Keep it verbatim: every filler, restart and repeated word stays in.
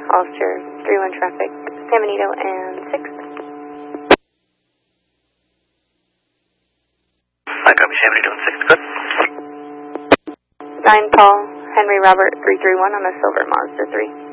Hollister three one traffic, San Benito and sixth. I copy San Benito and sixth, good. nine Paul, Henry Robert three three one on the silver Mazda three.